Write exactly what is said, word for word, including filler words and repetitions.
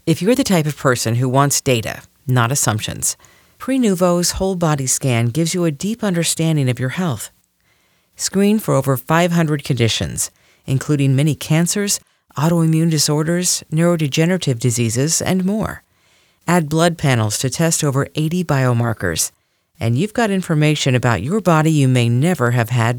If you're the type of person who wants data, not assumptions, Prenuvo's whole body scan gives you a deep understanding of your health. Screen for over five hundred conditions, including many cancers, autoimmune disorders, neurodegenerative diseases, and more. Add blood panels to test over eighty biomarkers, and you've got information about your body you may never have had